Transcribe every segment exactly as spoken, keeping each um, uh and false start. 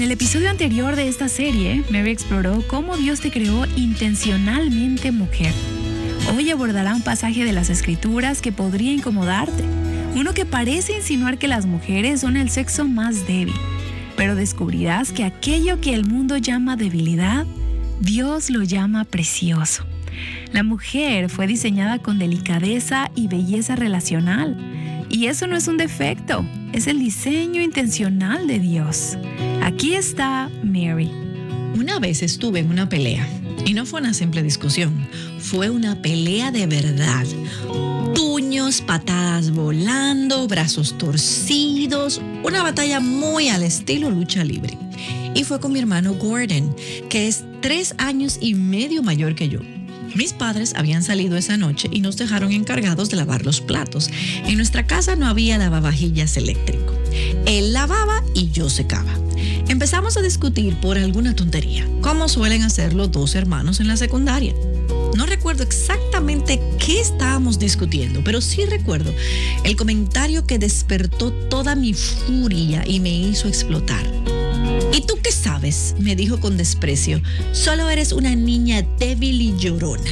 el episodio anterior de esta serie, Mary exploró cómo Dios te creó intencionalmente mujer. Hoy abordará un pasaje de las Escrituras que podría incomodarte, uno que parece insinuar que las mujeres son el sexo más débil, pero descubrirás que aquello que el mundo llama debilidad, Dios lo llama precioso. La mujer fue diseñada con delicadeza y belleza relacional, y eso no es un defecto, es el diseño intencional de Dios. Aquí está Mary. Una vez estuve en una pelea, y no fue una simple discusión, fue una pelea de verdad. Puños, patadas volando, brazos torcidos, una batalla muy al estilo lucha libre. Y fue con mi hermano Gordon, que es tres años y medio mayor que yo. Mis padres habían salido esa noche y nos dejaron encargados de lavar los platos. En nuestra casa no había lavavajillas eléctrico. Él lavaba y yo secaba. Empezamos a discutir por alguna tontería, como suelen hacer los dos hermanos en la secundaria. No recuerdo exactamente qué estábamos discutiendo, pero sí recuerdo el comentario que despertó toda mi furia y me hizo explotar. ¿Y tú qué sabes?, me dijo con desprecio. Solo eres una niña débil y llorona.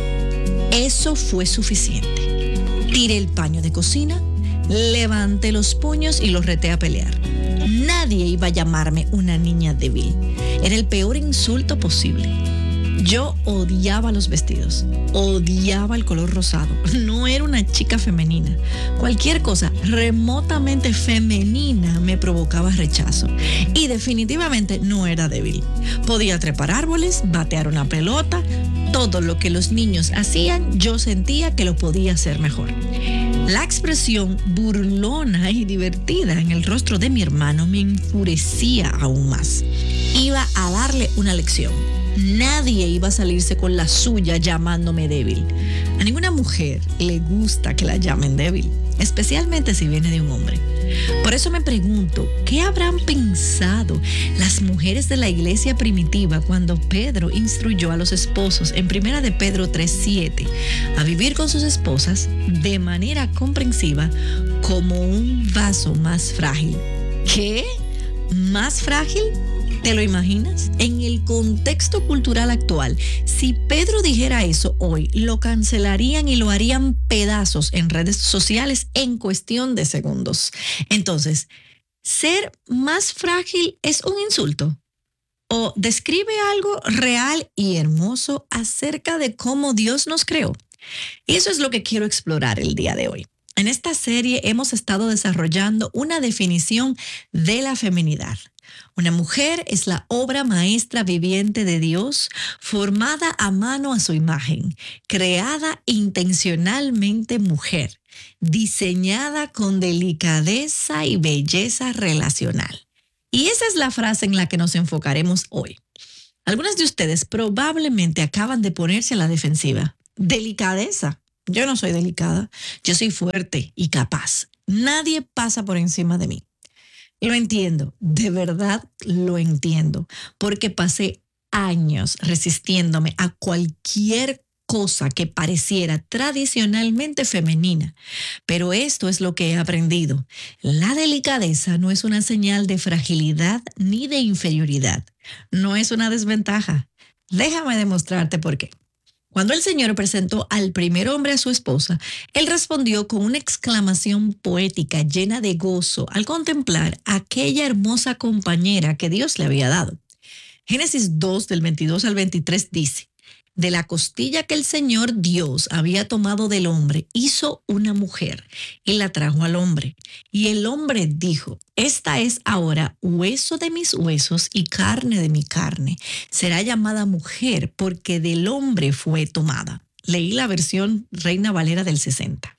Eso fue suficiente. Tiré el paño de cocina, levanté los puños y los reté a pelear. Nadie iba a llamarme una niña débil. Era el peor insulto posible. Yo odiaba los vestidos, odiaba el color rosado. No era una chica femenina. Cualquier cosa remotamente femenina me provocaba rechazo. Y definitivamente no era débil. Podía trepar árboles, batear una pelota. Todo lo que los niños hacían, yo sentía que lo podía hacer mejor. La expresión burlona y divertida en el rostro de mi hermano me enfurecía aún más. Iba a darle una lección. Nadie iba a salirse con la suya llamándome débil. A ninguna mujer le gusta que la llamen débil, especialmente si viene de un hombre. Por eso me pregunto, ¿qué habrán pensado las mujeres de la iglesia primitiva cuando Pedro instruyó a los esposos en primera de Pedro tres siete a vivir con sus esposas de manera comprensiva como un vaso más frágil? ¿Qué? ¿Más frágil? ¿Te lo imaginas? En el contexto cultural actual, si Pedro dijera eso hoy, lo cancelarían y lo harían pedazos en redes sociales en cuestión de segundos. Entonces, ¿ser más frágil es un insulto? ¿O describe algo real y hermoso acerca de cómo Dios nos creó? Y eso es lo que quiero explorar el día de hoy. En esta serie hemos estado desarrollando una definición de la feminidad. Una mujer es la obra maestra viviente de Dios, formada a mano a su imagen, creada intencionalmente mujer, diseñada con delicadeza y belleza relacional. Y esa es la frase en la que nos enfocaremos hoy. Algunas de ustedes probablemente acaban de ponerse a la defensiva. Delicadeza. Yo no soy delicada, yo soy fuerte y capaz. Nadie pasa por encima de mí. Lo entiendo, de verdad lo entiendo, porque pasé años resistiéndome a cualquier cosa que pareciera tradicionalmente femenina. Pero esto es lo que he aprendido. La delicadeza no es una señal de fragilidad ni de inferioridad. No es una desventaja. Déjame demostrarte por qué. Cuando el Señor presentó al primer hombre a su esposa, Él respondió con una exclamación poética llena de gozo al contemplar a aquella hermosa compañera que Dios le había dado. Génesis dos, del veintidós al veintitrés dice: de la costilla que el Señor Dios había tomado del hombre, hizo una mujer y la trajo al hombre. Y el hombre dijo: esta es ahora hueso de mis huesos y carne de mi carne. Será llamada mujer porque del hombre fue tomada. Leí la versión Reina Valera del sesenta.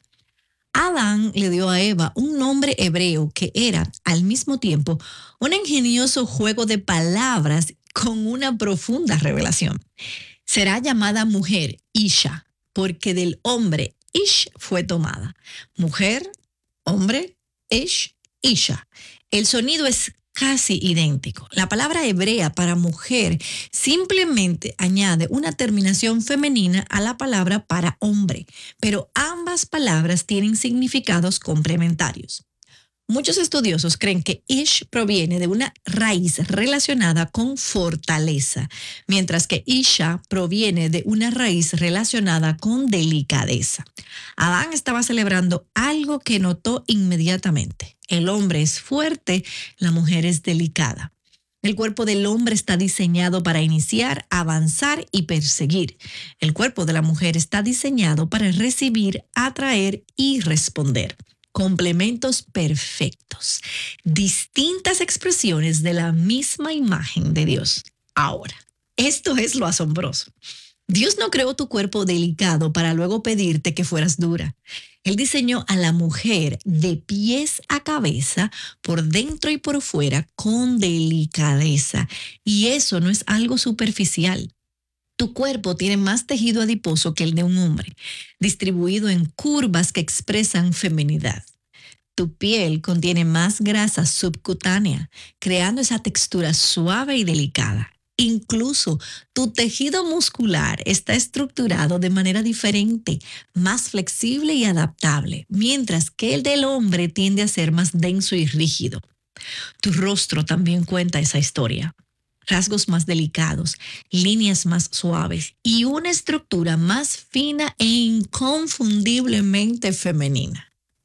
Adán le dio a Eva un nombre hebreo que era, al mismo tiempo, un ingenioso juego de palabras con una profunda revelación. Será llamada mujer, Isha, porque del hombre, Ish, fue tomada. Mujer, hombre, Ish, Isha. El sonido es casi idéntico. La palabra hebrea para mujer simplemente añade una terminación femenina a la palabra para hombre, pero ambas palabras tienen significados complementarios. Muchos estudiosos creen que Ish proviene de una raíz relacionada con fortaleza, mientras que Isha proviene de una raíz relacionada con delicadeza. Adán estaba celebrando algo que notó inmediatamente. El hombre es fuerte, la mujer es delicada. El cuerpo del hombre está diseñado para iniciar, avanzar y perseguir. El cuerpo de la mujer está diseñado para recibir, atraer y responder. Complementos perfectos, distintas expresiones de la misma imagen de Dios. Ahora, esto es lo asombroso. Dios no creó tu cuerpo delicado para luego pedirte que fueras dura. Él diseñó a la mujer de pies a cabeza, por dentro y por fuera, con delicadeza. Y eso no es algo superficial. Tu cuerpo tiene más tejido adiposo que el de un hombre, distribuido en curvas que expresan feminidad. Tu piel contiene más grasa subcutánea, creando esa textura suave y delicada. Incluso tu tejido muscular está estructurado de manera diferente, más flexible y adaptable, mientras que el del hombre tiende a ser más denso y rígido. Tu rostro también cuenta esa historia. Rasgos más delicados, líneas más suaves y una estructura más fina e inconfundiblemente femenina.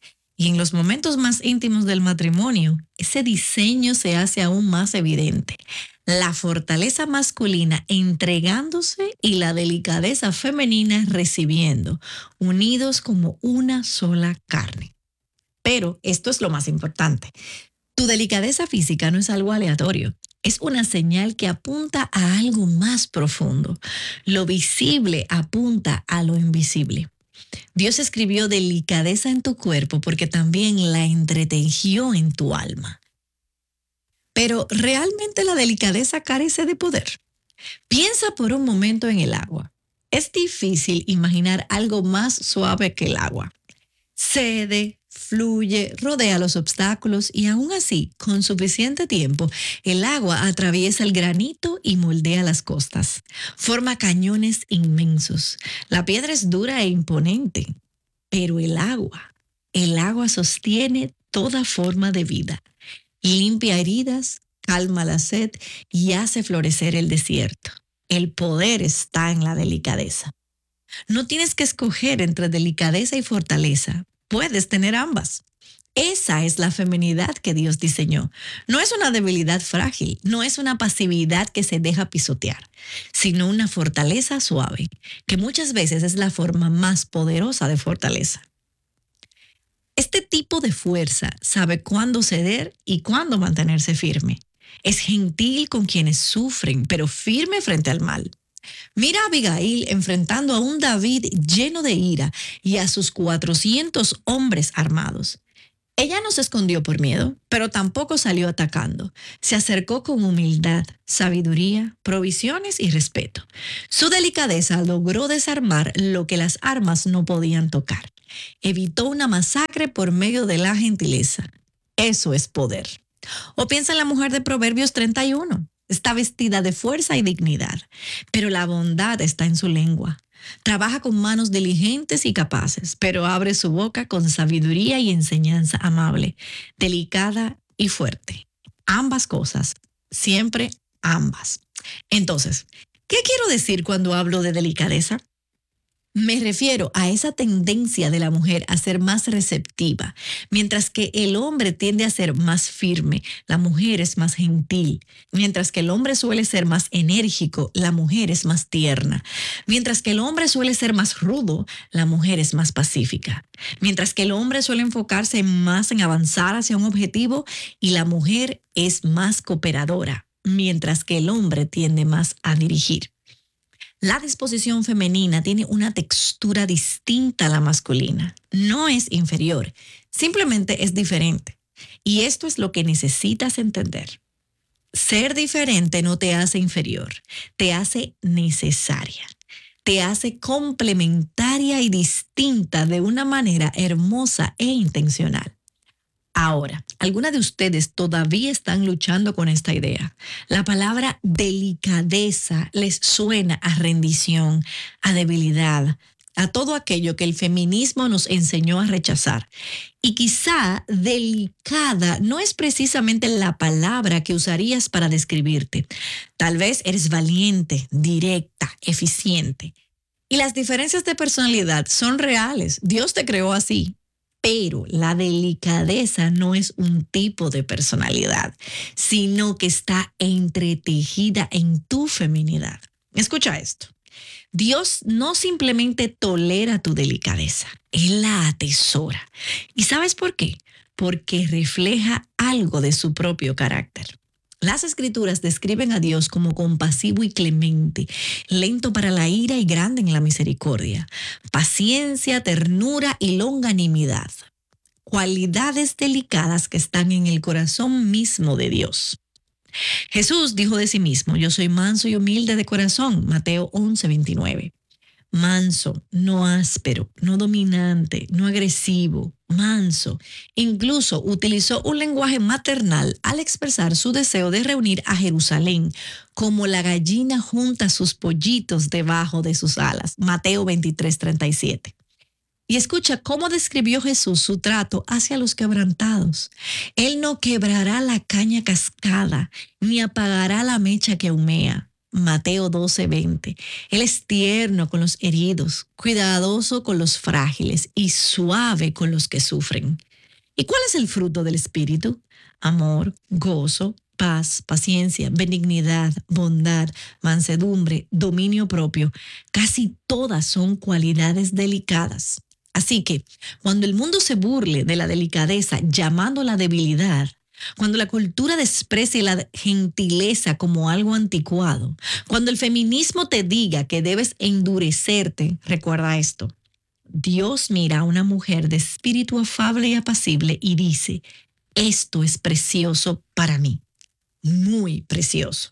Y en los momentos más íntimos del matrimonio, ese diseño se hace aún más evidente. La fortaleza masculina entregándose y la delicadeza femenina recibiendo, unidos como una sola carne. Pero esto es lo más importante. Tu delicadeza física no es algo aleatorio. Es una señal que apunta a algo más profundo. Lo visible apunta a lo invisible. Dios escribió delicadeza en tu cuerpo porque también la entretejió en tu alma. Pero ¿realmente la delicadeza carece de poder? Piensa por un momento en el agua. Es difícil imaginar algo más suave que el agua. Cede, fluye, rodea los obstáculos y aún así, con suficiente tiempo, el agua atraviesa el granito y moldea las costas. Forma cañones inmensos. La piedra es dura e imponente, pero el agua, el agua sostiene toda forma de vida. Limpia heridas, calma la sed y hace florecer el desierto. El poder está en la delicadeza. No tienes que escoger entre delicadeza y fortaleza. Puedes tener ambas. Esa es la feminidad que Dios diseñó. No es una debilidad frágil, no es una pasividad que se deja pisotear, sino una fortaleza suave, que muchas veces es la forma más poderosa de fortaleza. Este tipo de fuerza sabe cuándo ceder y cuándo mantenerse firme. Es gentil con quienes sufren, pero firme frente al mal. Mira a Abigail enfrentando a un David lleno de ira y a sus cuatrocientos hombres armados. Ella no se escondió por miedo, pero tampoco salió atacando. Se acercó con humildad, sabiduría, provisiones y respeto. Su delicadeza logró desarmar lo que las armas no podían tocar. Evitó una masacre por medio de la gentileza. Eso es poder. O piensa en la mujer de Proverbios treinta y uno. Está vestida de fuerza y dignidad, pero la bondad está en su lengua. Trabaja con manos diligentes y capaces, pero abre su boca con sabiduría y enseñanza amable, delicada y fuerte. Ambas cosas, siempre ambas. Entonces, ¿qué quiero decir cuando hablo de delicadeza? Me refiero a esa tendencia de la mujer a ser más receptiva, mientras que el hombre tiende a ser más firme, la mujer es más gentil. Mientras que el hombre suele ser más enérgico, la mujer es más tierna. Mientras que el hombre suele ser más rudo, la mujer es más pacífica. Mientras que el hombre suele enfocarse más en avanzar hacia un objetivo y la mujer es más cooperadora, mientras que el hombre tiende más a dirigir. La disposición femenina tiene una textura distinta a la masculina. No es inferior, simplemente es diferente. Y esto es lo que necesitas entender. Ser diferente no te hace inferior, te hace necesaria. Te hace complementaria y distinta de una manera hermosa e intencional. Ahora, algunas de ustedes todavía están luchando con esta idea. La palabra delicadeza les suena a rendición, a debilidad, a todo aquello que el feminismo nos enseñó a rechazar. Y quizá delicada no es precisamente la palabra que usarías para describirte. Tal vez eres valiente, directa, eficiente. Y las diferencias de personalidad son reales. Dios te creó así. Pero la delicadeza no es un tipo de personalidad, sino que está entretejida en tu feminidad. Escucha esto. Dios no simplemente tolera tu delicadeza, Él la atesora. ¿Y sabes por qué? Porque refleja algo de su propio carácter. Las Escrituras describen a Dios como compasivo y clemente, lento para la ira y grande en la misericordia, paciencia, ternura y longanimidad. Cualidades delicadas que están en el corazón mismo de Dios. Jesús dijo de sí mismo, yo soy manso y humilde de corazón, Mateo once, veintinueve. Manso, no áspero, no dominante, no agresivo, manso. Incluso utilizó un lenguaje maternal al expresar su deseo de reunir a Jerusalén, como la gallina junta sus pollitos debajo de sus alas, Mateo veintitrés, treinta y siete. Y escucha cómo describió Jesús su trato hacia los quebrantados. Él no quebrará la caña cascada, ni apagará la mecha que humea. Mateo doce, veinte. Él es tierno con los heridos, cuidadoso con los frágiles y suave con los que sufren. ¿Y cuál es el fruto del Espíritu? Amor, gozo, paz, paciencia, benignidad, bondad, mansedumbre, dominio propio. Casi todas son cualidades delicadas. Así que, cuando el mundo se burle de la delicadeza llamándola debilidad, cuando la cultura desprecie la gentileza como algo anticuado, cuando el feminismo te diga que debes endurecerte, recuerda esto. Dios mira a una mujer de espíritu afable y apacible y dice, esto es precioso para mí, muy precioso.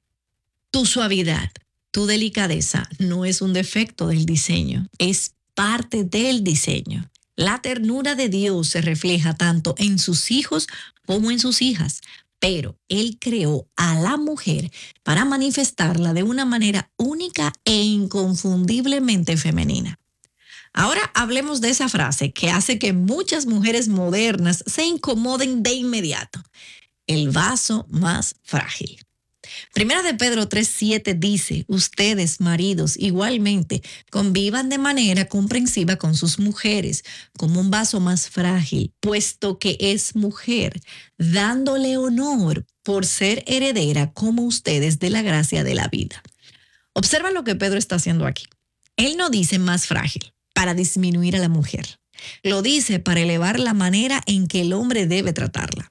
Tu suavidad, tu delicadeza no es un defecto del diseño, es parte del diseño. La ternura de Dios se refleja tanto en sus hijos como en sus hijas, pero Él creó a la mujer para manifestarla de una manera única e inconfundiblemente femenina. Ahora hablemos de esa frase que hace que muchas mujeres modernas se incomoden de inmediato. El vaso más frágil. Primera de Pedro tres, siete dice, ustedes, maridos, igualmente, convivan de manera comprensiva con sus mujeres, como un vaso más frágil, puesto que es mujer, dándole honor por ser heredera como ustedes de la gracia de la vida. Observa lo que Pedro está haciendo aquí. Él no dice más frágil para disminuir a la mujer. Lo dice para elevar la manera en que el hombre debe tratarla.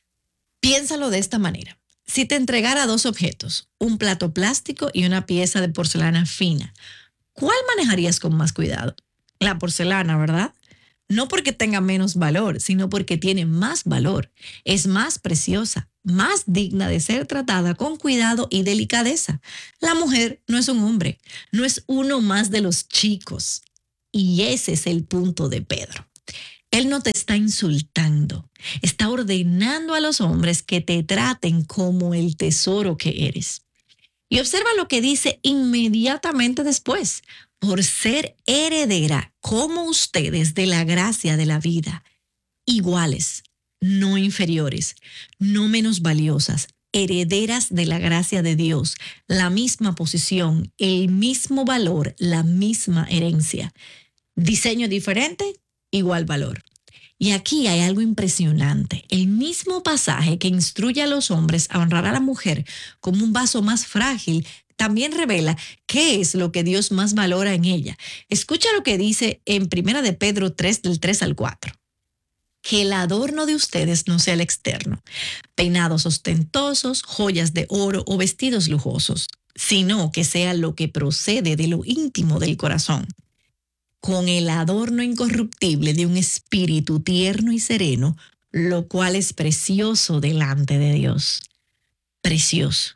Piénsalo de esta manera. Si te entregara dos objetos, un plato plástico y una pieza de porcelana fina, ¿cuál manejarías con más cuidado? La porcelana, ¿verdad? No porque tenga menos valor, sino porque tiene más valor. Es más preciosa, más digna de ser tratada con cuidado y delicadeza. La mujer no es un hombre, no es uno más de los chicos. Y ese es el punto de Pedro. Él no te está insultando, está ordenando a los hombres que te traten como el tesoro que eres. Y observa lo que dice inmediatamente después, por ser heredera como ustedes de la gracia de la vida, iguales, no inferiores, no menos valiosas, herederas de la gracia de Dios, la misma posición, el mismo valor, la misma herencia. Diseño diferente, igual valor. Y aquí hay algo impresionante. El mismo pasaje que instruye a los hombres a honrar a la mujer como un vaso más frágil, también revela qué es lo que Dios más valora en ella. Escucha lo que dice en Primera de Pedro tres, del tres al cuatro. Que el adorno de ustedes no sea el externo, peinados ostentosos, joyas de oro o vestidos lujosos, sino que sea lo que procede de lo íntimo del corazón, con el adorno incorruptible de un espíritu tierno y sereno, lo cual es precioso delante de Dios. Precioso.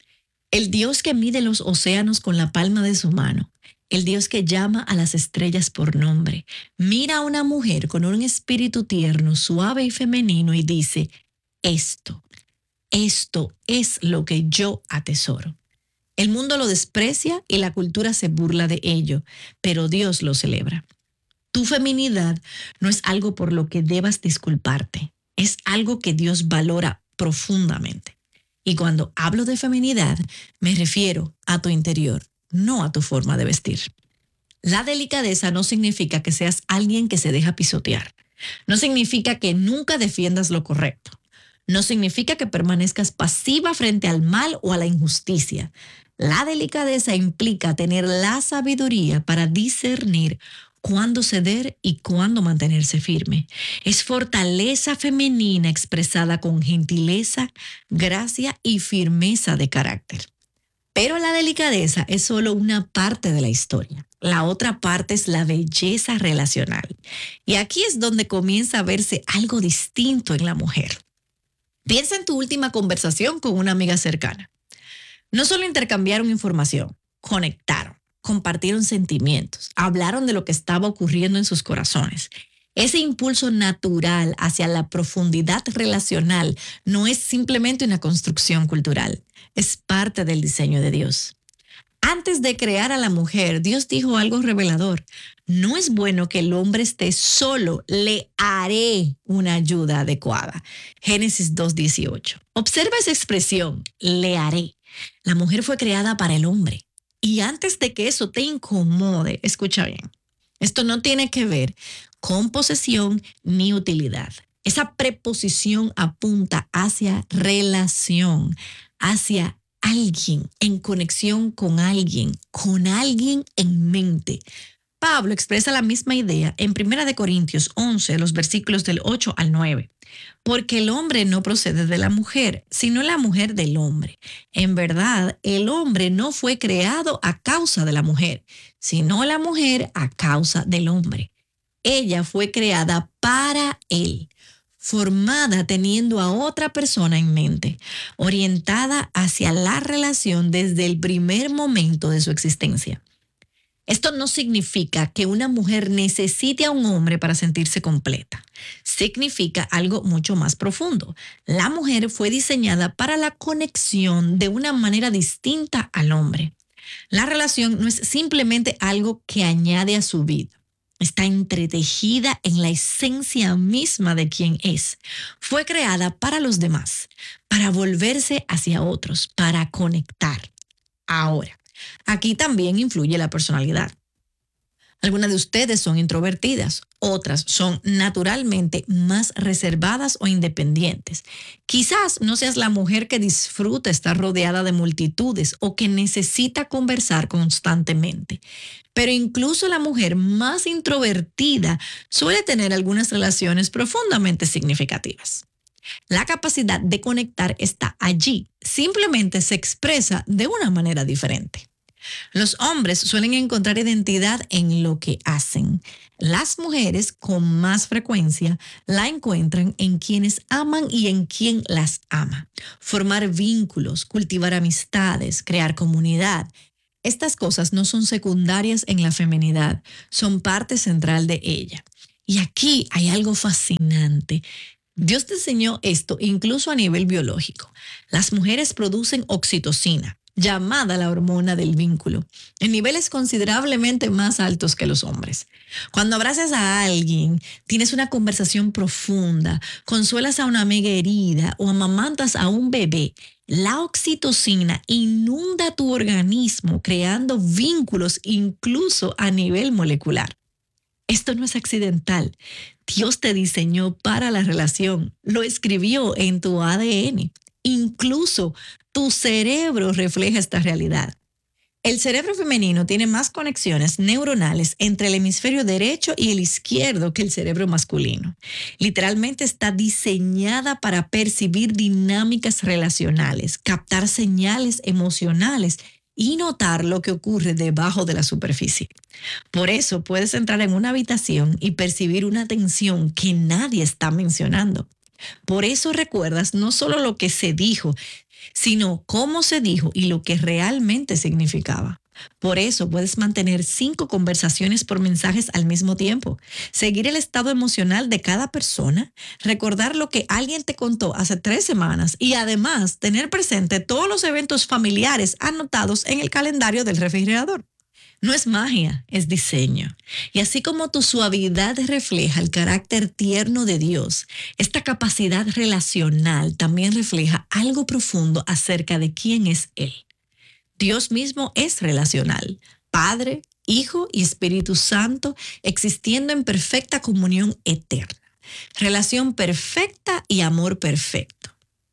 El Dios que mide los océanos con la palma de su mano, el Dios que llama a las estrellas por nombre, mira a una mujer con un espíritu tierno, suave y femenino y dice, esto, esto es lo que yo atesoro. El mundo lo desprecia y la cultura se burla de ello, pero Dios lo celebra. Tu feminidad no es algo por lo que debas disculparte, es algo que Dios valora profundamente. Y cuando hablo de feminidad, me refiero a tu interior, no a tu forma de vestir. La delicadeza no significa que seas alguien que se deja pisotear. No significa que nunca defiendas lo correcto. No significa que permanezcas pasiva frente al mal o a la injusticia. La delicadeza implica tener la sabiduría para discernir cuándo ceder y cuándo mantenerse firme. Es fortaleza femenina expresada con gentileza, gracia y firmeza de carácter. Pero la delicadeza es solo una parte de la historia. La otra parte es la belleza relacional. Y aquí es donde comienza a verse algo distinto en la mujer. Piensa en tu última conversación con una amiga cercana. No solo intercambiaron información, conectaron, compartieron sentimientos, hablaron de lo que estaba ocurriendo en sus corazones. Ese impulso natural hacia la profundidad relacional no es simplemente una construcción cultural, es parte del diseño de Dios. Antes de crear a la mujer, Dios dijo algo revelador. No es bueno que el hombre esté solo, le haré una ayuda adecuada. Génesis dos dieciocho. Observa esa expresión, le haré. La mujer fue creada para el hombre. Y antes de que eso te incomode, escucha bien, esto no tiene que ver con posesión ni utilidad. Esa preposición apunta hacia relación, hacia alguien, en conexión con alguien, con alguien en mente. Pablo expresa la misma idea en primera de Corintios once, los versículos del ocho al nueve. Porque el hombre no procede de la mujer, sino la mujer del hombre. En verdad, el hombre no fue creado a causa de la mujer, sino la mujer a causa del hombre. Ella fue creada para él, formada teniendo a otra persona en mente, orientada hacia la relación desde el primer momento de su existencia. Esto no significa que una mujer necesite a un hombre para sentirse completa. Significa algo mucho más profundo. La mujer fue diseñada para la conexión de una manera distinta al hombre. La relación no es simplemente algo que añade a su vida. Está entretejida en la esencia misma de quien es. Fue creada para los demás, para volverse hacia otros, para conectar. Ahora, aquí también influye la personalidad. Algunas de ustedes son introvertidas, otras son naturalmente más reservadas o independientes. Quizás no seas la mujer que disfruta estar rodeada de multitudes o que necesita conversar constantemente. Pero incluso la mujer más introvertida suele tener algunas relaciones profundamente significativas. La capacidad de conectar está allí, simplemente se expresa de una manera diferente. Los hombres suelen encontrar identidad en lo que hacen. Las mujeres, con más frecuencia, la encuentran en quienes aman y en quien las ama. Formar vínculos, cultivar amistades, crear comunidad. Estas cosas no son secundarias en la feminidad, son parte central de ella. Y aquí hay algo fascinante. Dios diseñó esto incluso a nivel biológico. Las mujeres producen oxitocina, llamada la hormona del vínculo, en niveles considerablemente más altos que los hombres. Cuando abrazas a alguien, tienes una conversación profunda, consuelas a una amiga herida o amamantas a un bebé, la oxitocina inunda tu organismo creando vínculos incluso a nivel molecular. Esto no es accidental. Dios te diseñó para la relación, lo escribió en tu A D N. Incluso tu cerebro refleja esta realidad. El cerebro femenino tiene más conexiones neuronales entre el hemisferio derecho y el izquierdo que el cerebro masculino. Literalmente está diseñada para percibir dinámicas relacionales, captar señales emocionales y notar lo que ocurre debajo de la superficie. Por eso puedes entrar en una habitación y percibir una tensión que nadie está mencionando. Por eso recuerdas no solo lo que se dijo, sino cómo se dijo y lo que realmente significaba. Por eso puedes mantener cinco conversaciones por mensajes al mismo tiempo, seguir el estado emocional de cada persona, recordar lo que alguien te contó hace tres semanas y además tener presente todos los eventos familiares anotados en el calendario del refrigerador. No es magia, es diseño. Y así como tu suavidad refleja el carácter tierno de Dios, esta capacidad relacional también refleja algo profundo acerca de quién es Él. Dios mismo es relacional, Padre, Hijo y Espíritu Santo, existiendo en perfecta comunión eterna. Relación perfecta y amor perfecto.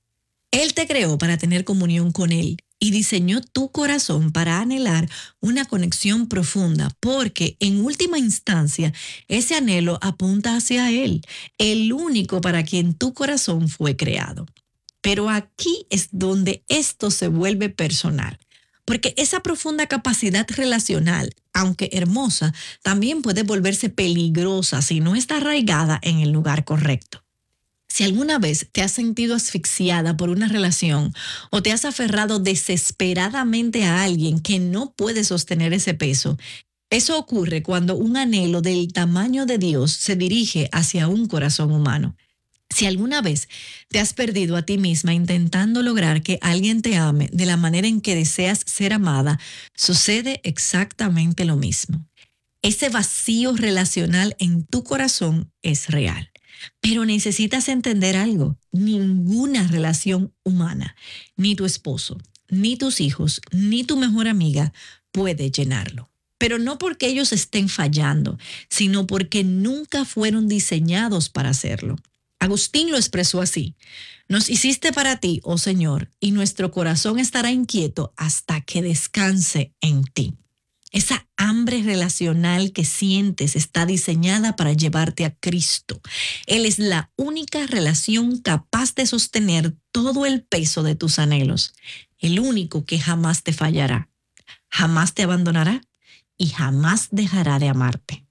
Él te creó para tener comunión con Él y diseñó tu corazón para anhelar una conexión profunda, porque en última instancia ese anhelo apunta hacia Él, el único para quien tu corazón fue creado. Pero aquí es donde esto se vuelve personal, porque esa profunda capacidad relacional, aunque hermosa, también puede volverse peligrosa si no está arraigada en el lugar correcto. Si alguna vez te has sentido asfixiada por una relación o te has aferrado desesperadamente a alguien que no puede sostener ese peso, eso ocurre cuando un anhelo del tamaño de Dios se dirige hacia un corazón humano. Si alguna vez te has perdido a ti misma intentando lograr que alguien te ame de la manera en que deseas ser amada, sucede exactamente lo mismo. Ese vacío relacional en tu corazón es real. Pero necesitas entender algo, ninguna relación humana, ni tu esposo, ni tus hijos, ni tu mejor amiga puede llenarlo. Pero no porque ellos estén fallando, sino porque nunca fueron diseñados para hacerlo. Agustín lo expresó así: nos hiciste para ti, oh Señor, y nuestro corazón estará inquieto hasta que descanse en ti. Esa hambre relacional que sientes está diseñada para llevarte a Cristo. Él es la única relación capaz de sostener todo el peso de tus anhelos. El único que jamás te fallará, jamás te abandonará y jamás dejará de amarte.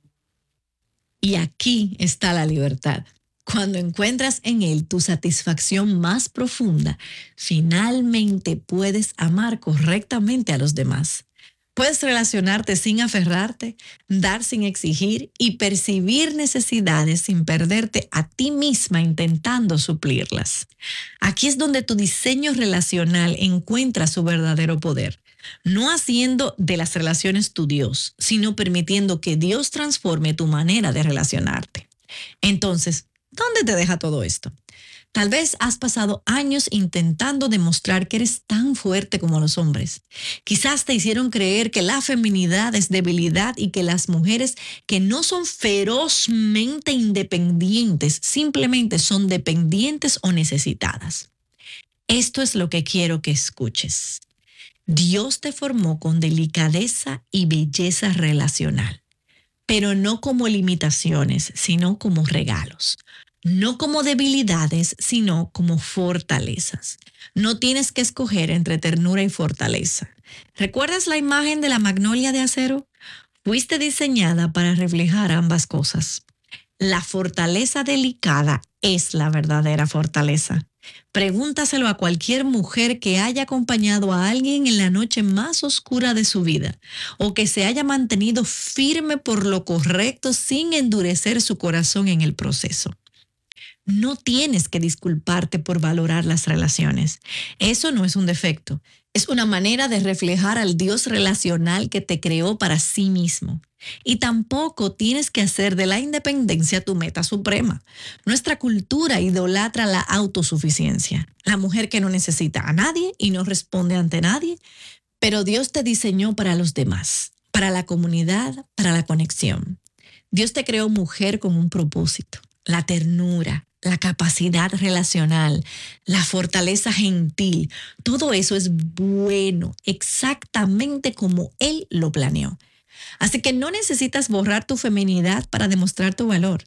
Y aquí está la libertad. Cuando encuentras en Él tu satisfacción más profunda, finalmente puedes amar correctamente a los demás. Puedes relacionarte sin aferrarte, dar sin exigir y percibir necesidades sin perderte a ti misma intentando suplirlas. Aquí es donde tu diseño relacional encuentra su verdadero poder. No haciendo de las relaciones tu Dios, sino permitiendo que Dios transforme tu manera de relacionarte. Entonces, ¿dónde te deja todo esto? Tal vez has pasado años intentando demostrar que eres tan fuerte como los hombres. Quizás te hicieron creer que la feminidad es debilidad y que las mujeres que no son ferozmente independientes simplemente son dependientes o necesitadas. Esto es lo que quiero que escuches. Dios te formó con delicadeza y belleza relacional, pero no como limitaciones, sino como regalos. No como debilidades, sino como fortalezas. No tienes que escoger entre ternura y fortaleza. ¿Recuerdas la imagen de la magnolia de acero? Fuiste diseñada para reflejar ambas cosas. La fortaleza delicada es la verdadera fortaleza. Pregúntaselo a cualquier mujer que haya acompañado a alguien en la noche más oscura de su vida o que se haya mantenido firme por lo correcto sin endurecer su corazón en el proceso. No tienes que disculparte por valorar las relaciones. Eso no es un defecto. Es una manera de reflejar al Dios relacional que te creó para sí mismo. Y tampoco tienes que hacer de la independencia tu meta suprema. Nuestra cultura idolatra la autosuficiencia. La mujer que no necesita a nadie y no responde ante nadie. Pero Dios te diseñó para los demás, para la comunidad, para la conexión. Dios te creó mujer con un propósito, la ternura, la capacidad relacional, la fortaleza gentil. Todo eso es bueno, exactamente como Él lo planeó. Así que no necesitas borrar tu feminidad para demostrar tu valor.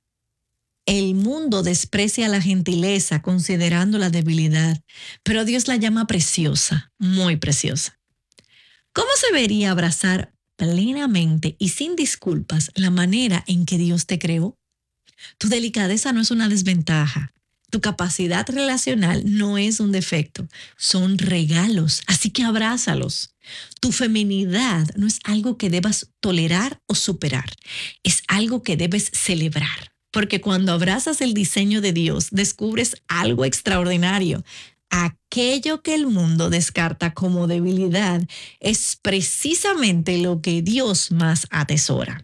El mundo desprecia la gentileza considerando la debilidad, pero Dios la llama preciosa, muy preciosa. ¿Cómo se vería abrazar plenamente y sin disculpas la manera en que Dios te creó? Tu delicadeza no es una desventaja, Tu capacidad relacional no es un defecto, son regalos, así que abrázalos. Tu feminidad no es algo que debas tolerar o superar, es algo que debes celebrar, porque cuando abrazas el diseño de Dios, descubres algo extraordinario. Aquello que el mundo descarta como debilidad es precisamente lo que Dios más atesora.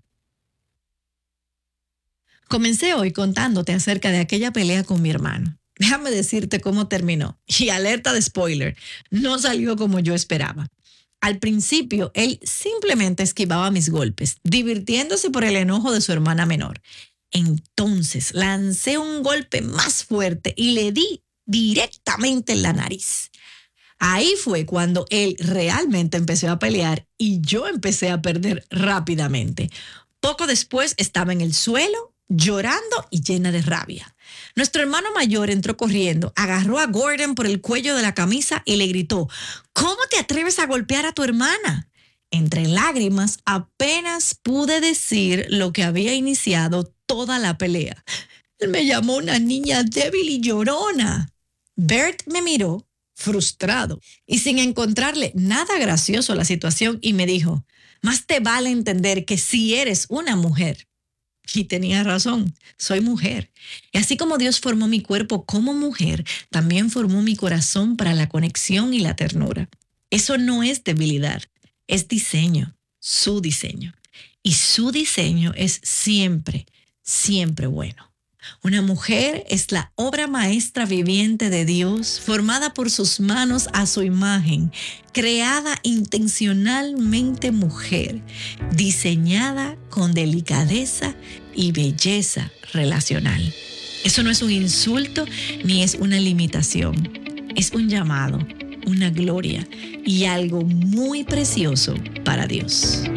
Comencé hoy contándote acerca de aquella pelea con mi hermano. Déjame decirte cómo terminó. Y alerta de spoiler, no salió como yo esperaba. Al principio, él simplemente esquivaba mis golpes, divirtiéndose por el enojo de su hermana menor. Entonces lancé un golpe más fuerte y le di directamente en la nariz. Ahí fue cuando él realmente empezó a pelear y yo empecé a perder rápidamente. Poco después estaba en el suelo, llorando y llena de rabia. Nuestro hermano mayor entró corriendo, agarró a Gordon por el cuello de la camisa y le gritó: ¿Cómo te atreves a golpear a tu hermana? Entre lágrimas, apenas pude decir lo que había iniciado toda la pelea. Él me llamó una niña débil y llorona. Bert me miró, frustrado, y sin encontrarle nada gracioso a la situación, y me dijo: más te vale entender que si eres una mujer. Y tenía razón, soy mujer. Y así como Dios formó mi cuerpo como mujer, también formó mi corazón para la conexión y la ternura. Eso no es debilidad, es diseño, su diseño. Y su diseño es siempre, siempre bueno. Una mujer es la obra maestra viviente de Dios, formada por sus manos a su imagen, creada intencionalmente mujer, diseñada con delicadeza y belleza relacional. Eso no es un insulto ni es una limitación. Es un llamado, una gloria y algo muy precioso para Dios.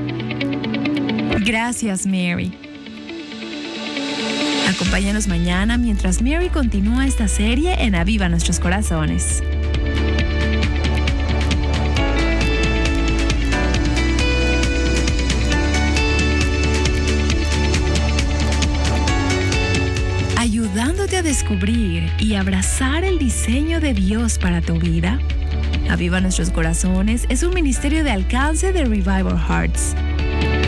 Gracias, Mary. Acompáñanos mañana mientras Mary continúa esta serie en Aviva Nuestros Corazones. Ayudándote a descubrir y abrazar el diseño de Dios para tu vida. Aviva Nuestros Corazones es un ministerio de alcance de Revival Hearts.